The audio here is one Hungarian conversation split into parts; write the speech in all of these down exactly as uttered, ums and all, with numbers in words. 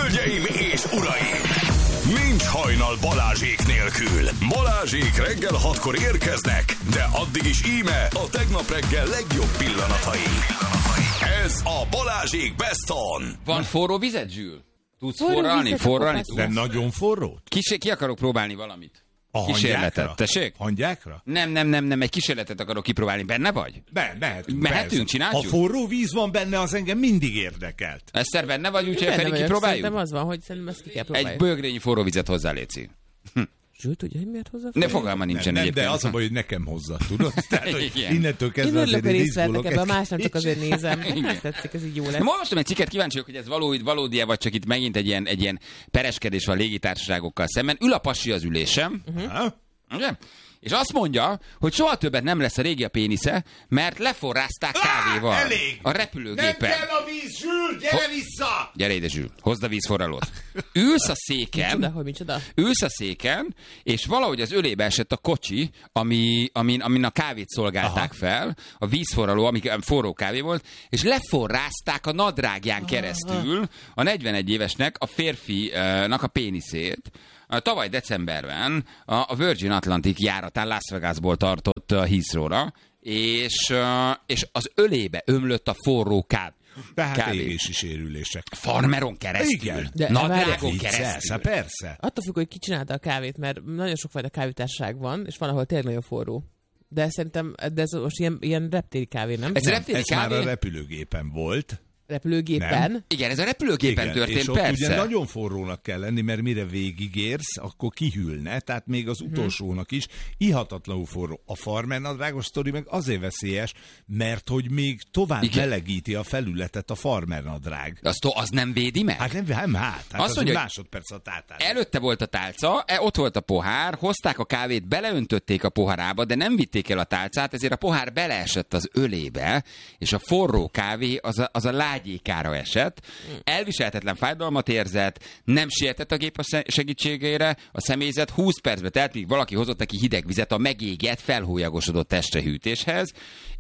Hölgyeim és uraim! Nincs hajnal Balázsék nélkül. Balázsék reggel hatkor érkeznek, de addig is íme a tegnap reggel legjobb pillanatai. Ez a Balázsék Best On. Van forró vizet, Zsül? Tudsz Forró forralni? vizet Forralni? akkor De nagyon forró? Ki, ki akarok próbálni valamit? A Kísérletet. hangyákra? Tessék? Hangyákra? Nem, nem, nem, nem, egy kísérletet akarok kipróbálni. Benne vagy? Ne, mehetünk. Mehetünk, persze. csináljuk? Ha forró víz van benne, az engem mindig érdekelt. Eszter, benne vagy, úgyhogy Benne Feri vagyok, kipróbáljuk? szerintem az van, hogy szerintem ezt ki kell próbálni. Egy bőgrényi forró vizet hozzá, léci. Zsül, tudja, hogy miért hozzá? Ne fogalma nincsen Nem, nem, egyébként. de az a baj, hogy nekem hozzá, tudod? Tehát, hogy Igen. innentől Én kezdve örülök, azért hogy én részt vettek izgulok. ebbe, a más nem csak azért nézem. Igen. Ezt tetszik, ez így jó lesz. Na, olvastam egy cikket, kíváncsi vagyok, hogy ez valódi, valódi-e, vagy csak itt megint egy ilyen, egy ilyen pereskedés van légitársaságokkal szemben. Ül a pasi az ülésem, Ha? ugye? És azt mondja, hogy soha többet nem lesz a régi a pénisze, mert leforrázták kávéval. elég! A Nem repülőgépen. kell a víz, Zsül, gyere vissza! Gyere ide, Zsül, hozd a vízforralót. Ülsz a Micsoda, széken, hogy micsoda? ülsz a széken, és valahogy az ölébe esett a kocsi, ami, amin, amin a kávét szolgálták Aha. fel, a vízforraló, ami forró kávé volt, és leforrázták a nadrágján keresztül a negyvenegy évesnek, a férfinak a péniszét. Tavaly decemberben a Virgin Atlantic járatán Las Vegasból tartott a Heathrow-ra, és, és az ölébe ömlött a forró kávé. Tehát kávé. égési sérülések. Farmeron keresztül. Igen. De Nadrágon Viccelsz, keresztül. persze. Attól függ, hogy ki csinálta a kávét, mert nagyon sokfajta kávétársaság van, és van, ahol tényleg nagyon forró. De szerintem de ez most ilyen, ilyen reptéri kávé, nem? Ez Nem, reptéri ez kávé? már a repülőgépen volt. Repülőgépen. Nem. Igen, ez a repülőgépen Igen, történt, és ott persze. ugye nagyon forrónak kell lenni, mert mire végigérsz, akkor kihűlne, tehát még az utolsónak is ihatatlanul forró. A farmernadrágos sztori meg azért veszélyes, mert hogy még tovább Igen. melegíti a felületet a farmernadrág. Az, to- az nem védi meg? Hát nem, nem hát, hát Azt az mondja, egy hogy másodperc a tátár. Előtte volt a tálca, e, ott volt a pohár, hozták a kávét, beleöntötték a poharába, de nem vitték el a tálcát, ezért a pohár beleesett az ölébe, és a forró kávé az a, az a lágyékára esett. Elviselhetetlen fájdalmat érzett, nem sietett a gép a segítségére, a személyzet húsz percbe telt, míg valaki hozott neki hideg vizet a megégett, felhólyagosodott testrehűtéshez,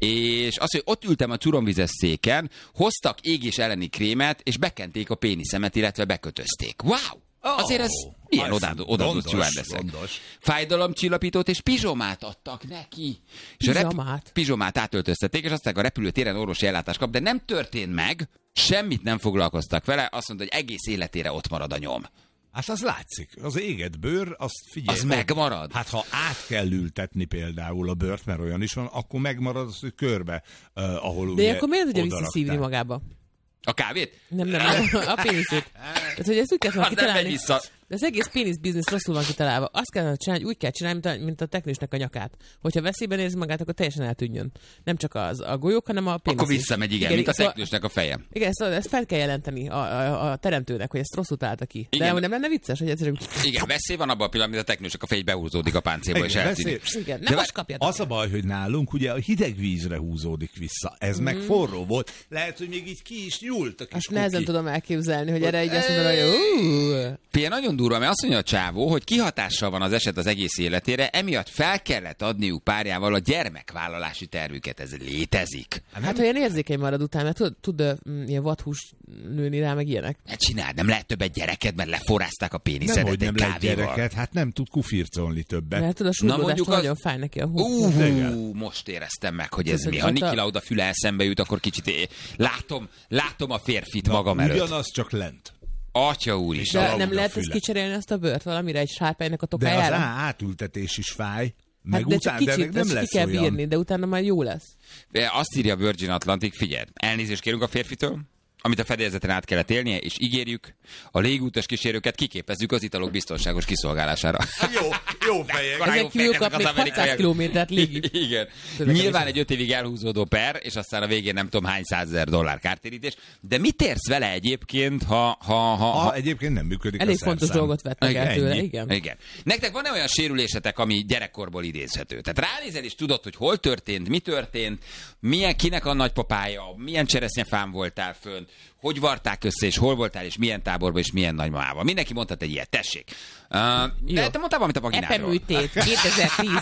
és az, hogy ott ültem a curomvizes széken, hoztak égés elleni krémet, és bekenték a péniszemet, illetve bekötözték. Wow! Azért ez ilyen odaadó stewardessek. Fájdalomcsillapítót és pizsomát adtak neki. És a Pizsomát? rep- pizsomát átöltöztették, és aztán a repülőtéren orvosi ellátást kap, de nem történt meg, semmit nem foglalkoztak vele, azt mondta, hogy egész életére ott marad a nyom. Hát az látszik. Az égett bőr, azt figyelj. Az meg, megmarad. Hát ha át kell ültetni például a bört, mert olyan is van, akkor megmarad az, hogy körbe, uh, ahol De ugye akkor miért tudja odarakták. visszaszívni magába? A kávét? Nem, nem, nem. A péniszét. Tehát, hogy ezt úgy kell Az nem megy kitalálni. vissza. De az egész pénisz biznisz rosszul van kitalálva. Azt kellene csinálni, úgy kell csinálni, mint a, mint a teknősnek a nyakát. Hogyha veszélyben érzi magát, akkor teljesen eltűnjön. Nem csak az a golyók, hanem a pénisz. Akkor is. visszamegy, igen, igen mint a szóval- teknősnek a feje. Igen, ezt, ezt fel kell jelenteni a, a, a teremtőnek, hogy ezt rosszul találta ki. Igen. De nem lenne vicces, hogy egyszerűen... Igen, veszély van abban a pillanatban, amit a teknősnek a fej behúzódik a páncélba, és Igen, eltűnik. veszély- Igen, De nem most kapjatok. Az a baj, hogy nálunk ugye a hideg vízre húzódik vissza. Ez mm. meg forró volt. Lehet, hogy még így ki is nyúlt a kis Azt nehezen kuki. tudom elképzelni, hogy erre így azt mondod, hogy ú, Például nagyon durva, mert azt mondja a csávó, hogy kihatással van az eset az egész életére, emiatt fel kellett adniuk párjával a gyermekvállalási tervüket. Ez létezik. hát ha ilyen érzékeny marad után, mert tud, tud mm, ilyen vadhús nőni rá, meg ilyenek. Ne csináld, nem lehet többet gyereket, mert leforrázták a péniszedet Nem, hogy egy nem lehet kávéval. gyereket, hát nem tud kufircolni többet. Mert tudod, a Na, súrlódástól mondjuk az- nagyon fáj neki a hú. Uh, most éreztem meg, hogy ez Tudod, mi. Ha ott a- Niki Lauda füle eszembe jut, akkor kicsit é- látom, látom a férfit Na, magam előtt. ugyanaz, csak lent. Atya úr is. De Lauda nem lehet ezt füle. kicserélni azt a bőrt valamire, egy sárpánynak a De az tokájára? á- átültetés is fáj. Meg Hát de után, csak de kicsit, meg nem ezt ki lesz kell olyan. bírni, de utána már jó lesz. De azt írja a Virgin Atlantic, figyelj, elnézést kérünk a férfitől, amit a fedélzeten át kellett élnie, és ígérjük, a légútas kísérőket kiképezzük az italok biztonságos kiszolgálására. Jó, jó fejek. Jó Ezen kívül fejek kap ezek még az amerikaiak. hatszáz kilométert légi. Igen. Tőle Nyilván kevés. egy öt évig elhúzódó per, és aztán a végén nem tudom hány százezer dollár kártérítés. De mit érsz vele egyébként, ha... ha, ha, Ha ha... egyébként nem működik Elég a fontos szerszám. dolgot vettek el Ennyi. tőle, igen. Igen. Nektek van-e olyan sérülésetek, ami gyerekkorból idézhető? Tehát ránézel és tudod, hogy hol történt, mi történt, milyen kinek a nagypapája, milyen cseresznyefán voltál fönt, hogy varták össze, és hol voltál, és milyen táborban, és milyen nagymamával. Mindenki mondhat egy ilyet, tessék. Uh, de te mondtál valamit a vaginádról. Epeműtét, kétezer-tíz.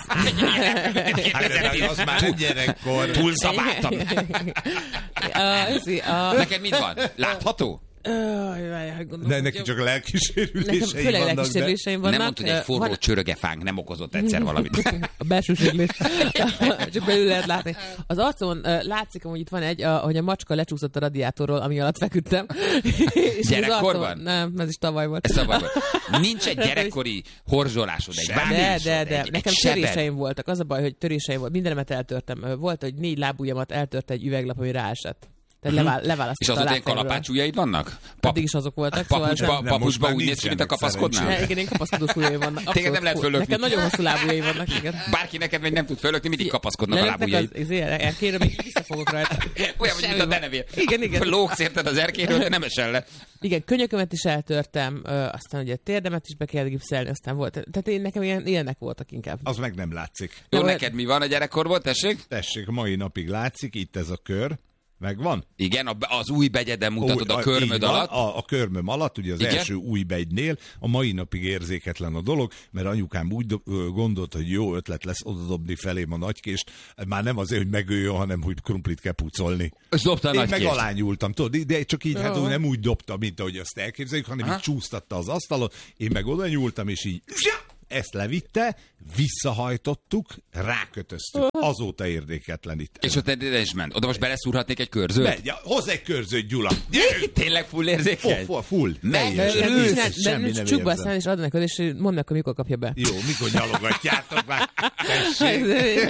Hát az már nem gyerekkor. Túlszabáltam. A- ez- a- Neked mit van? Látható? De neki csak a lelki sérülései Nekem főleg vannak. lelki sérüléseim vannak. Nem mondta, hogy egy forró Van- csörögefánk nem okozott egyszer valamit. A belső sérülés. Csak belül lehet látni. Az arcon uh, látszik, hogy itt van egy, a, hogy a macska lecsúszott a radiátorról, ami alatt feküdtem. És Gyerekkorban? az arcon, nem, ez is tavaly volt. Ez szabad volt. Nincs egy gyerekkori horzsolásod, egy De, vágásod, de, de. egy, Nekem egy sebed. töréseim voltak. Az a baj, hogy töréseim volt. Mindenemet eltörtem. Volt, hogy négy lábujjamat eltört egy üveglap, ami ráesett. Tehát levál, És leválasztotta a azok ilyen lábfejemről. kalapács ujjaid vannak? Addig is azok voltak. Papucsba, Szóval... Nem, most papucsba már úgy néz ki, mint a nincsenek kapaszkodnál? Ne, igen, én kapaszkodós ujjaim vannak. Téged nem Abszolút lehet full. fölökni. Nekem nagyon hosszú lábujjaim vannak, igen. Bárki neked meg nem tud fölökni, mindig kapaszkodnak a Lelöktek lábujjaid. az, az erkére, még visszafogok rajta. Olyan, hogy mint a denevér. Igen, igen. Lógsz érted az erkéről, de nem esel le. Igen, könyökömet is eltörtem, ö, aztán ugye térdemet is be kellett gipszelni, aztán volt. Tehát én nekem ilyen, ilyenek voltak inkább. Az meg nem látszik. Jó, Jó, neked mi van a gyerekkorból, tessék? Tessék, mai napig látszik, itt ez a kör. Megvan? Igen, a- az új begyeden mutatod a Új- körmöd így van, alatt. A, a körmöm alatt, ugye az Igen? első új begynél, a mai napig érzéketlen a dolog, mert anyukám úgy do- ö, gondolt, hogy jó ötlet lesz odadobni felém a nagykést, már nem azért, hogy megöljön, hanem hogy krumplit kell pucolni. És dobta a Én nagy meg kést. alányultam, tudod, de csak így, hát Jó. nem úgy dobta, mint ahogy azt elképzeljük, hanem Aha. így csúsztatta az asztalon, én meg oda nyúltam, és így ezt levitte, visszahajtottuk, rákötöztük. Azóta érdeketlen itt. És ott ide is ment. Oda most beleszúrhatnék egy körzőt? Megy, hozz egy körzőt, Gyula! Gyerünk! Tényleg full érzékeny? Full, full. Meg- Teljesen. De, Örülsz? de, Semmi de nem csukba érzem. aztán, és adnak oda, és mondd meg, hogy mikor kapja be. Jó, mikor nyalogatjátok már? Tessék.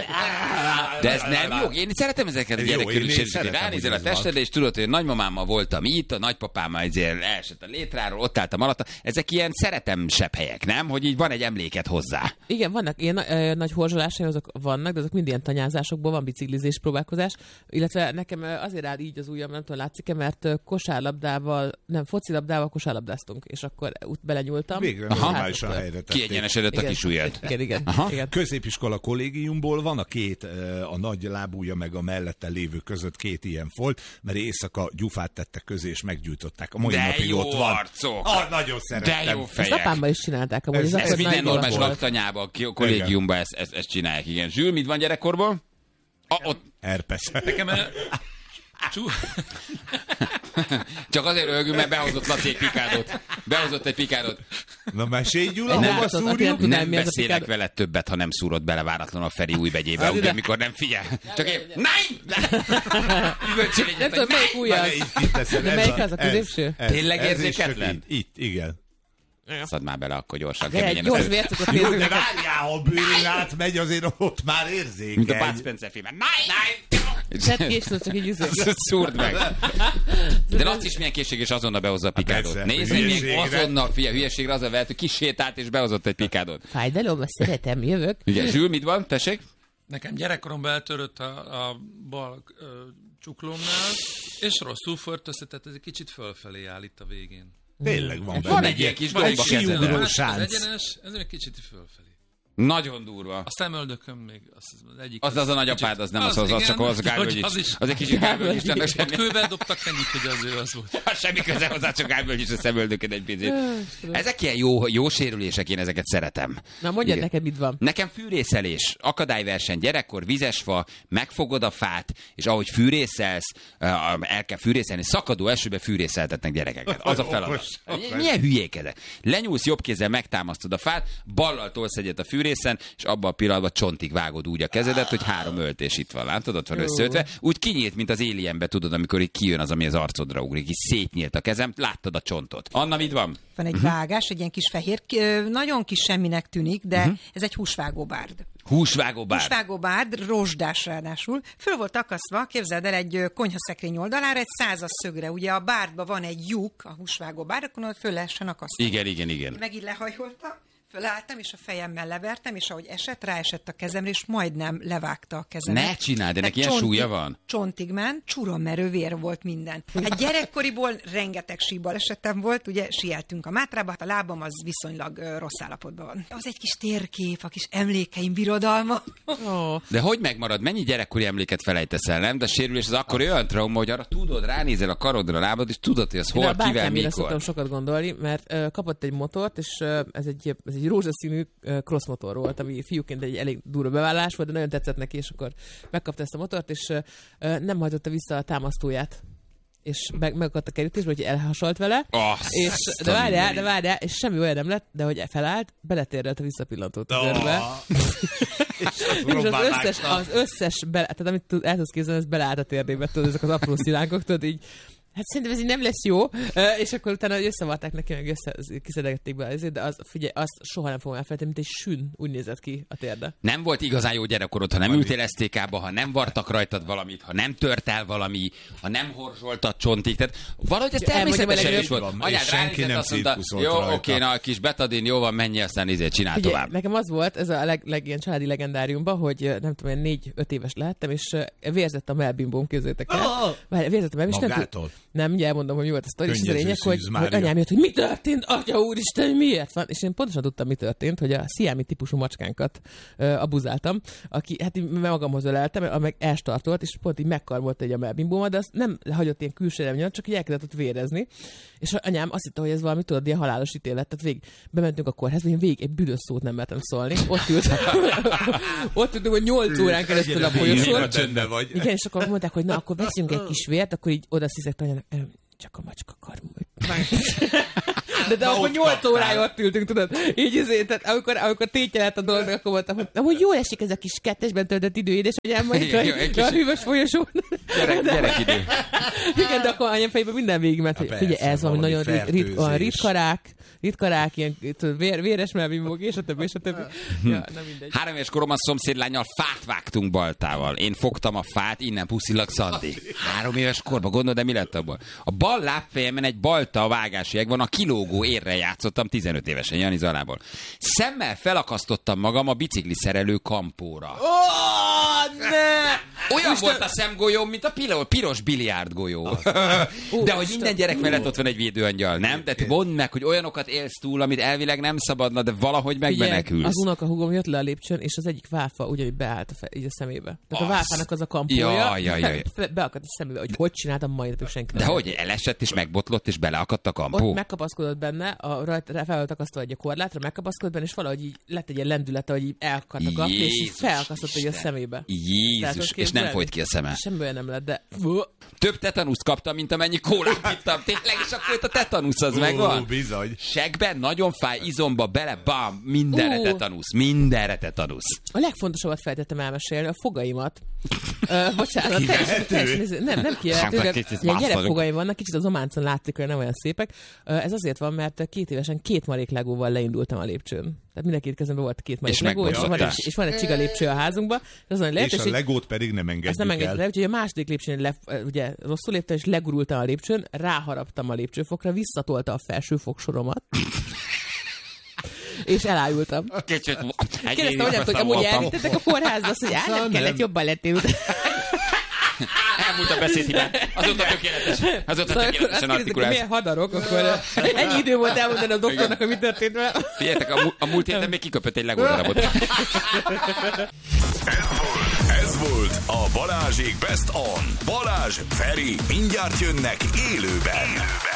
De ez nem jó. Én szeretem ezeket a Jó, én- én gyerekkörüléseket. szeretem, Ránézel a hogy ez van. testedre, és tudod, hogy a nagymamámmal voltam itt, a nagypapámmal ezért elesett a létráról, ott álltam alatta. Ezek ilyen szeretem sebb helyek, nem? Hogy így van egy emléket hozzá. Igen, vannak ilyen ö, nagy horzsolásaim, azok vannak, de azok mind ilyen tanyázásokból, van biciklizés próbálkozás, illetve nekem ö, azért áll így az ujjam, nem tudom, látszik-e, mert ö, kosárlabdával, nem, focilabdával kosárlabdáztunk, és akkor ott belenyúltam. Végre és normálisan hátrattört. helyre tették. Kiegyenesedett a Igen, kis ujjad. Igen, igen. Aha. igen. Középiskola kollégiumból van a két, ö, a nagy lábúja meg a mellette lévő között két ilyen folt, mert éjszaka gyufát tettek közé, és meggyújtották. A mai De napig jó ott van. arcok! Ah, nagyon De szerettem. jó Ezt fejek! apámmal is csinálták, amúgy Ez- az ez Ez akkor minden nagy normális volt. laktanyában, a kollégiumban ezt, ezt, ezt csinálják, igen. Zsül, mit van gyerekkorból? A, ott, Herpes. Nekem el... Csú... csak azért ölgünk, mert behozott Laci egy pikádot. Behozott egy pikádot. Na mesélj, Gyula, Egy hova látot, aki szúrjuk? nem tudná, Nem mi ez a beszélek pikádó. veled többet, ha nem szúrod bele váratlanul a Feri új begyébe, ugye, amikor nem figyel. Csak én, nein! Nem tudom, melyik ujja Már az. így kiteszed, De ez melyik az, a középső? ez- Tényleg ez is érzéketlen? csak így. Itt, igen. Szad már bele akkor gyorsan. De egy keményen gyors össze- vércukot Jó, nézzük de neked. várjál, ha bőrön átmegy, azért ott már érzékeny. Mint a Bud Spencer filmben. Nein, nein! Tedd ki, és tudod, csak így üző. Szúrd meg. De Laci is milyen készség, és azonnal behozza a pikádot. persze, Nézd, hogy még hülyeségre. azonnal, fia, hülyeségre az a vehet, hogy kisétált és behozott egy pikádot. Fájdalom, azt szeretem, jövök. Igen, Zsül, mit van? Tessék? Nekem gyerekkoromban eltörött a, a bal ö, csuklómnál, és rosszul förtözte, tehát ez egy kicsit fölfelé áll itt a végén. Tényleg van Van benne egy ilyen kis van gomba egy kezeden. síugró Az sánc. egyenes, ez egy kicsit fölfelé. Nagyon durva. A szemöldököm még az, az egyik... Az az a nagyapád, az nem az, az, az igen, csak az hogy Gálvölgyics. Az is. Az egy kicsit Gálvölgyics, nem Ott semmi. kővel dobtak ennyit, hogy az ő az volt. Semmi köze hozzá, csak Gálvölgyics a szemöldököd egy picit. Ezek ilyen jó, jó sérülések, én ezeket szeretem. Na, mondjad Igen. neked, mit van. Nekem fűrészelés, akadályverseny, gyerekkor, vizesfa, megfogod a fát, és ahogy fűrészelsz, el kell fűrészelni, szakadó esőbe fűrészeltetnek gyerekeket. Az a feladat. Milyen hülyék ezek? Lenyúlsz jobb kézzel, megtámasztod a fát, ballal tolsz egyet a fűrészen, és abban a pillanatban csontig vágod úgy a kezedet, hogy három öltés itt van, látod, ott van összeötve. Úgy kinyílt, mint az Alienbe, tudod, amikor így kijön az, ami az arcodra ugrik, így szétnyílt a kezem, láttad a csontot. Anna, mit van? Van egy vágás, egy ilyen kis fehér, ki- ö, nagyon kis semminek tűnik, de Mhm. ez egy húsvágó bárd. Húsvágó bár. Húsvágó bárd, rozsdás ráadásul. Föl volt akasztva, képzeld el, egy ö, konyhaszekrény oldalára, egy százas szögre. Ugye a bárdban van egy lyuk, a húsvágó bárd, akkor ott föl lehessen akasztani. Igen, igen, igen. Meg így lehajoltam, fölálltam, és a fejemmel levertem, és ahogy esett, ráesett a kezemre, és majdnem levágta a kezemet. Ne csináld, ennek Tehát ilyen csontig- súlya van? Csontig ment, csurommerő vér volt minden. Hát gyerekkoriból rengeteg síbalesetem volt, ugye sieltünk a Mátrába, hát a lábam az viszonylag ö, rossz állapotban van. Az egy kis térkép, a kis emlékeim birodalma. Ó, De hogy megmarad? Mennyi gyerekkori emléket felejtesz el, nem? De a sérülés az akkor olyan trauma, hogy arra tudod, ránézel a karodra, a lábad, és tudod, hogy az Én a hol, kivel, bátyámra szoktam mikor. sokat gondolni, mert ö, kapott egy motort, és ö, ez egy, ez egy rózsaszínű ö, cross motor volt, ami fiúként egy elég durva bevállalás volt, de nagyon tetszett neki, és akkor megkapta ezt a motort, és ö, ö, nem hajtotta vissza a támasztóját. és meg, megakadt a kerítésbe, hogy elhasalt vele, Oh, és, de várjál, de várjál, és semmi olyan nem lett, de hogy felállt, beletérrelt a visszapillantót a körbe. Oh. és az összes, az összes, bele, tehát amit tud, el tudsz képzelni, ez beleállt a térdébe, tudod, ezek az apró szilánkok, tudod, így, hát szerintem ez így nem lesz jó, uh, és akkor utána összevarták neki, meg össze, kiszedegették be azért, de az, figyelj, azt soha nem fogom elfelejteni, mint egy sün, úgy nézett ki a térde. Nem volt igazán jó gyerekkorod, ha nem ültél es té ká-ba, ha nem vartak rajtad valamit, ha nem tört el valami, ha nem horzsoltad csontig, tehát valahogy ez természetesen is volt. Anyád ránézett, azt mondta, jó, oké, na, kis betadin, jó van, menj, aztán izé, csinál Figyelj, tovább. Nekem az volt, ez a leg, leg, ilyen családi legendáriumban, hogy nem tudom, négy-öt éves lehettem, és vérzett a melbimbóm, képzeljétek el. Oh! Vérzett a melbimbóm, és nem, nem, ugye elmondom, hogy mi volt a sztori, és az a lényeg, hogy, hogy anyám jött, hogy mi történt, atya úristen, miért van? És én pontosan tudtam, mi történt, hogy a sziámi típusú macskánkat uh, abuzáltam, aki hát így magamhoz öleltem, meg elstartolt, és pont így megkarmolt egy a melbimbómat, de azt nem hagyott ilyen külsőre nyomni, csak így elkezdett ott vérezni. És anyám azt hitte, hogy ez valami, tudod, ilyen halálos ítélet. Tehát végig bementünk a kórházba, én végig egy büdös szót nem mertem szólni. Ott ült. Ott ültünk, hogy nyolc órán keresztül a folyosón. Igen, és akkor mondták, hogy na, akkor veszünk egy kis vért, akkor így oda sziszegt anyának, csak a macska karmújt. De, de akkor nyolc órája ott ültünk, tudod? Így azért, tehát amikor, amikor tétje lett a dolgnak, akkor mondtam, hogy amúgy jól esik ez a kis kettesben töltött idő, édesanyám, majd itt a hűvös folyosón. Gyerek, gyerek idő. Igen, de akkor anyám fejében minden végigment, hogy figyelj, ez valami nagyon rit, rit, olyan ritkarák, ritkarák, ilyen vér, véres melbimbók, és a többi, és a többi. Ja, nem mindegy. Három éves koromban szomszédlánnyal fát vágtunk baltával. Én fogtam a fát, innen puszillag Szandi. Három éves korban, gondolod, de mi lett abból? A bal lábfejemen egy balta vágási egg van, a kilógó érre játszottam tizenöt évesen Jani Zalából. Szemmel felakasztottam magam a bicikliszerelő kampóra. Oh, ne! Olyan Most volt a szemgolyóm, mint a pilo- piros biliárdgolyó. De hogy minden gyerek mellett ott van egy védőangyal, nem? De mondd meg, hogy olyanokat élsz túl, amit elvileg nem szabadna, de valahogy megmenekülsz. Az unokahúgom jött le a lépcsőn, és az egyik válfa ugyanúgy beállt a, fe, így a szemébe. Tehát az... a válfának az a kampója, ja, ja, ja, ja. beakadt a szemébe, hogy hogy csináltam, majd senki. De hogy elesett és megbotlott és beleakadt a kampó? Ott megkapaszkodott benne, a rajta fel volt akasztva egy korlátra, megkapaszkodott benne, és valahogy így lett egy ilyen lendülete, hogy így elakadt a kampó, és így felakasztott egy a szemébe. Jézus, és nem folyt ki a szeme. Semmi nem lett, de... Több tetanuszt kaptam, mint amennyi kólát ittam. Tényleg, és akkor itt a tetanusz az megvan. Bizony. Segben, nagyon fáj, izomba, bele, bam, mindenre tetanusz, mindenre tetanusz. A legfontosabbat feltettem elmesélni, a fogaimat. Uh, bocsánat, teljesen, teljesen, nem, nem kijelentő, de ilyen gyerekfogaim vannak, kicsit az ománcon látszik, hogy nem olyan szépek. Uh, ez azért van, mert két évesen két marék legóval leindultam a lépcsőn. Tehát mindenkét kezemben volt két marék és legó, és van, egy, és van egy csiga lépcső a házunkban. És, és a legót pedig nem engedjük ezt nem engedjük el. Úgyhogy a második lépcsőn le, ugye rosszul léptem, és legurultam a lépcsőn, ráharaptam a lépcsőfokra, visszatolta a felső fogsoromat. És elájultam. Kérdeztem anyámtól, hogy amúgy elvittetek a kórházba, azt mondja, nem kellett, jobban lettél. Elmúlt a beszédhibán. Azóta tökéletes. Azóta szóval tökéletesen artikulálsz. Milyen hadarok, akkor ennyi idő volt elmondani a doktornak, hogy mi történt vele. Figyeljetek, a, a múlt héten még kiköpött egy legódarabot. Ez volt, ez volt a Balázsék Best On. Balázs, Feri, mindjárt jönnek élőben.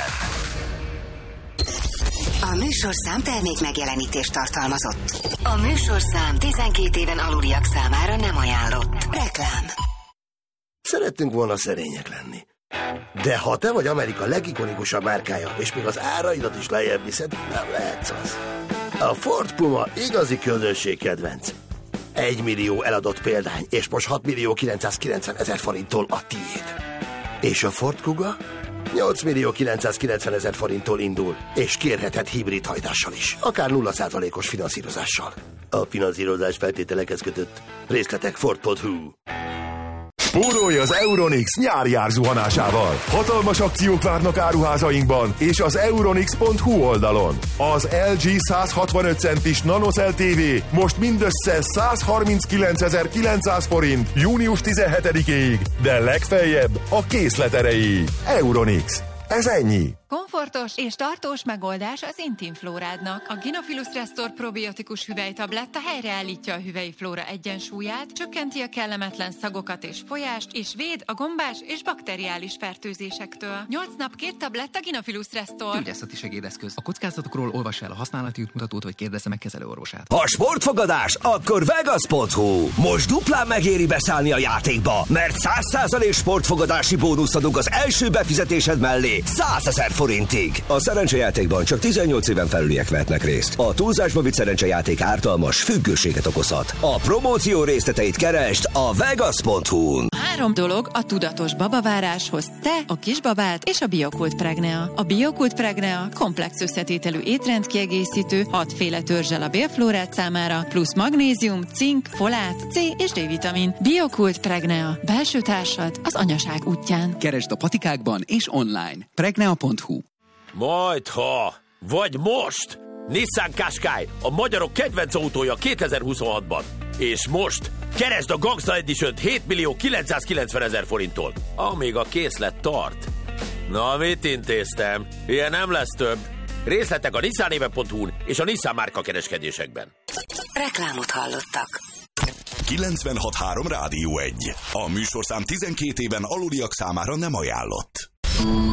A műsorszám termék megjelenítést tartalmazott. A műsorszám tizenkét éven aluliak számára nem ajánlott. Reklám. Szerettünk volna szerények lenni. De ha te vagy Amerika legikonikusabb márkája, és még az áraidat is lejjebb viszed, nem lehetsz az. A Ford Puma igazi közönség kedvenc. Egy millió eladott példány, és most hat millió kilencszázkilencven ezer forinttól a tiéd. És a Ford Kuga nyolc millió kilencszázkilencven ezer forinttól indul, és kérheted hibrid hajtással is, akár nulla százalékos finanszírozással. A finanszírozás feltételekhez kötött. Részletek Ford pont hu. Spórolj az Euronix nyári árzuhanásával. Hatalmas akciók várnak áruházainkban és az euronix pont hu oldalon. Az el gé száz hatvanöt centis NanoCell té vé most mindössze százharminckilencezer-kilencszáz forint június tizenhetedikéig, de legfeljebb a készlet erejéig. Euronix. Ez ennyi. Komfortos és tartós megoldás az intim flórádnak. A Gynophilus Restore probiotikus hüvelytabletta helyreállítja a hüvelyi flóra egyensúlyát, csökkenti a kellemetlen szagokat és folyást, és véd a gombás és bakteriális fertőzésektől. nyolc nap két tabletta Gynophilus Restore. Gyógyászati segédeszköz. A kockázatokról olvassa el a használati útmutatót, vagy kérdezze meg kezelőorvosát. Ha sportfogadás, akkor Vegas pont hu. Most duplán megéri beszállni a játékba, mert száz százalék sportfogadási bónusz adunk az első befizetésed mellé százezer forintig. A szerencsejátékban csak tizennyolc éven felüliek vehetnek részt. A túlzásba vitt szerencsejáték ártalmas, függőséget okozhat. A promóció részleteit keresd a Vegas pont hu-n. Három dolog a tudatos babaváráshoz: te, a kisbabát és a Biokult Pregnea. A Biokult Pregnea komplex összetételű étrendkiegészítő, hatféle törzsel a bélflórát számára, plusz magnézium, cink, folát, C és D-vitamin. Biokult Pregnea. Belső társad az anyaság útján. Keresd a patikákban és online. pregnea pont hu. Majdha, vagy most! Nissan Qashqai, a magyarok kedvenc autója kétezer-huszonhatban. És most keresd a Gangsta Edition-t hét millió kilencszázkilencvenezer forinttól, amíg a készlet tart. Na, mit intéztem? Ilyen nem lesz több. Részletek a nissanéve pont hu-n és a Nissan márka kereskedésekben. Reklámot hallottak. kilencvenhat három Rádió egy. A műsorszám tizenkét éven aluliak számára nem ajánlott.